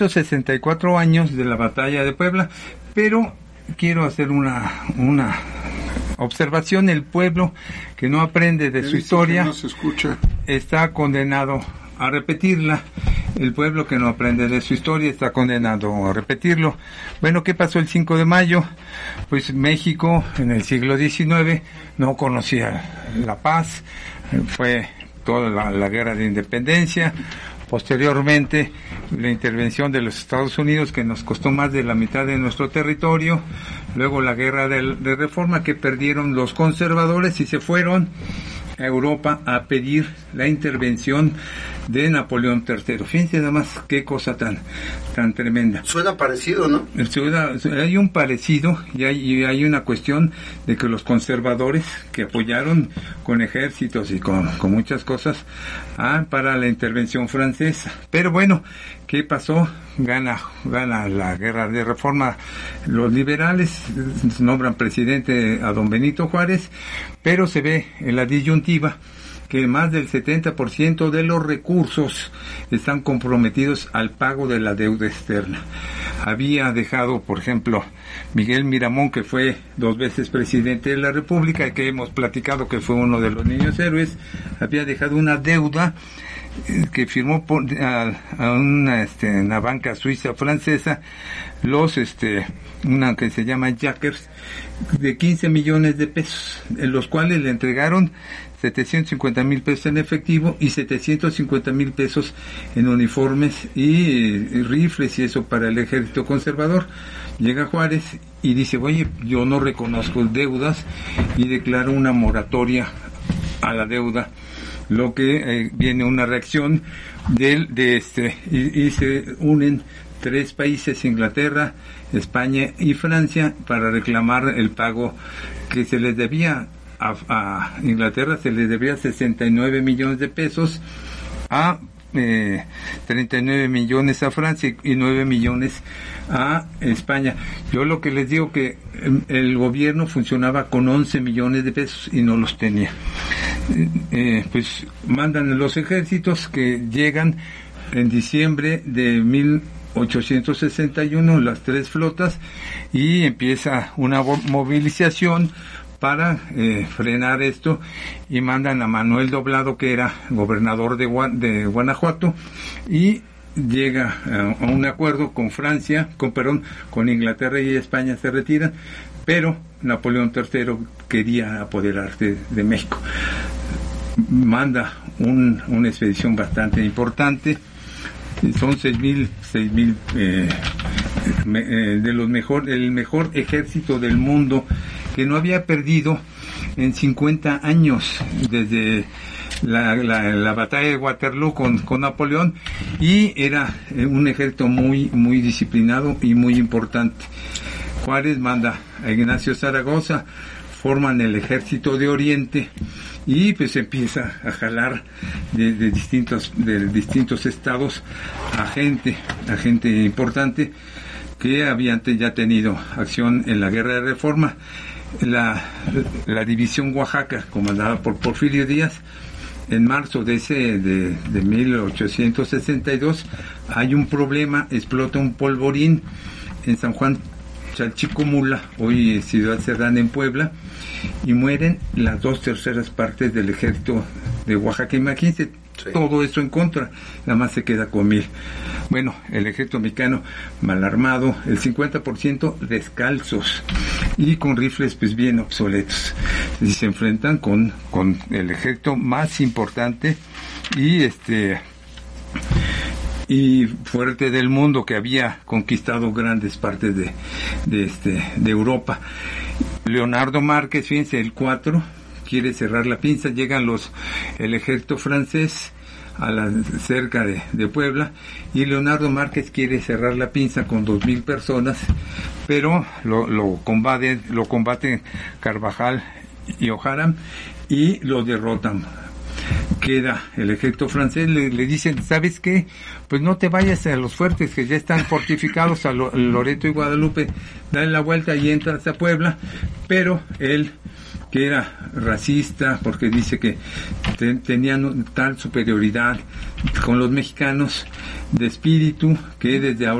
64 años de la batalla de Puebla, pero quiero hacer una observación. El pueblo que no aprende de su historia no se escucha, está condenado a repetirla. El pueblo que no aprende de su historia está condenado a repetirlo. Bueno, ¿qué pasó el 5 de mayo? Pues México en el siglo XIX no conocía la paz, fue toda la guerra de independencia. Posteriormente, la intervención de los Estados Unidos, que nos costó más de la mitad de nuestro territorio. Luego la guerra de reforma, que perdieron los conservadores y se fueron a Europa a pedir la intervención de Napoleón III. Fíjense nada más qué cosa tan tremenda. Suena parecido, ¿no? Hay un parecido y hay una cuestión de que los conservadores que apoyaron con ejércitos y con muchas cosas para la intervención francesa. Pero bueno, ¿qué pasó? Gana la guerra de reforma los liberales, nombran presidente a don Benito Juárez, pero se ve en la disyuntiva que más del 70% de los recursos están comprometidos al pago de la deuda externa. Había dejado, por ejemplo, Miguel Miramón, que fue 2 veces presidente de la República, y que hemos platicado que fue uno de los niños héroes, había dejado una deuda que firmó a una banca suiza francesa, una que se llama Jackers, de 15 millones de pesos, en los cuales le entregaron 750,000 pesos en efectivo y 750,000 pesos en uniformes y rifles y eso para el ejército conservador. Llega Juárez y dice, oye, yo no reconozco deudas, y declara una moratoria a la deuda, lo que viene una reacción y se unen 3 países, Inglaterra, España y Francia, para reclamar el pago que se les debía. A Inglaterra se les debía 69 millones de pesos, a 39 millones a Francia y 9 millones a España. Yo lo que les digo que el gobierno funcionaba con 11 millones de pesos y no los tenía. Pues mandan los ejércitos, que llegan en diciembre de 1861, las 3 flotas, y empieza una movilización para frenar esto, y mandan a Manuel Doblado, que era gobernador de Guanajuato, y llega a un acuerdo con Francia, con Inglaterra y España se retiran, pero Napoleón III quería apoderarse de México. Manda una expedición bastante importante, son 6,000 el mejor ejército del mundo, que no había perdido en 50 años desde la batalla de Waterloo con Napoleón, y era un ejército muy muy disciplinado y muy importante. Juárez manda a Ignacio Zaragoza, forman el ejército de Oriente, y pues empieza a jalar de distintos estados a gente importante que habían ya tenido acción en la guerra de reforma. La división Oaxaca, comandada por Porfirio Díaz, en marzo de 1862 hay un problema, explota un polvorín en San Juan Chalchicomula, hoy Ciudad Cerdán en Puebla, y mueren las 2/3 partes del ejército de Oaxaca. Imagínense, todo eso en contra, nada más se queda con 1,000. Bueno, el ejército mexicano mal armado, el 50% descalzos y con rifles pues bien obsoletos, y se enfrentan con el ejército más importante y fuerte del mundo, que había conquistado grandes partes de Europa. Leonardo Márquez, fíjense, el 4 quiere cerrar la pinza, llegan el ejército francés cerca de Puebla, y Leonardo Márquez quiere cerrar la pinza con 2,000 personas, pero lo combaten Carvajal y O'Hara y lo derrotan. Queda el ejército francés, le dicen, ¿sabes qué? Pues no te vayas a los fuertes que ya están fortificados, a Loreto y Guadalupe, dale la vuelta y entras a Puebla, pero que era racista, porque dice que tenían tal superioridad con los mexicanos de espíritu que desde ahora